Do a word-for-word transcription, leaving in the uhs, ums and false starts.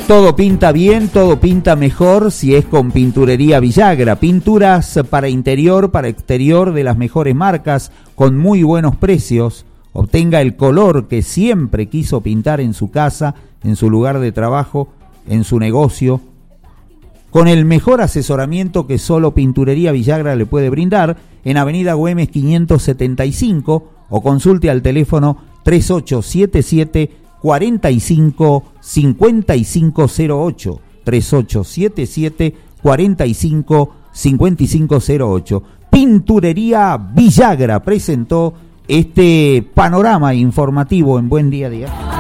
Todo pinta bien, todo pinta mejor si es con Pinturería Villagra. Pinturas para interior, para exterior de las mejores marcas, con muy buenos precios. Obtenga el color que siempre quiso pintar en su casa, en su lugar de trabajo, en su negocio, con el mejor asesoramiento que solo Pinturería Villagra le puede brindar, en Avenida Güemes quinientos setenta y cinco, o consulte al teléfono tres ocho siete siete, cuatro cinco, cinco cinco cero ocho, tres ocho siete siete, cuatro cinco, cinco cinco cero ocho. Pinturería Villagra presentó este panorama informativo en Buen Día a Día.